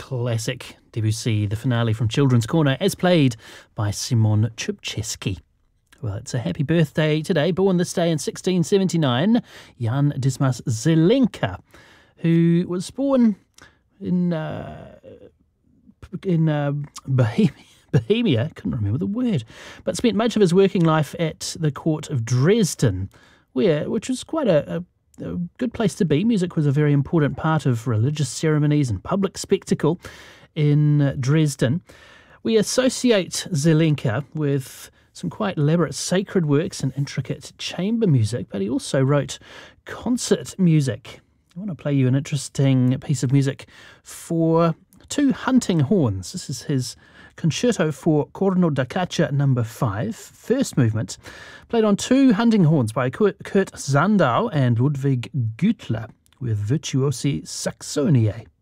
classic Debussy, the finale from Children's Corner, as played by Simon Czubczewski. Well, it's a happy birthday today. Born this day in 1679, Jan Dismas Zelenka, who was born in Bohemia, couldn't remember the word, but spent much of his working life at the court of Dresden, which was quite a good place to be. Music was a very important part of religious ceremonies and public spectacle in Dresden. We associate Zelenka with some quite elaborate sacred works and intricate chamber music, but he also wrote concert music. I want to play you an interesting piece of music for two hunting horns. This is his Concerto for Corno da Caccia No. 5, first movement, played on two hunting horns by Kurt Sandau and Ludwig Güttler with Virtuosi Saxoniae.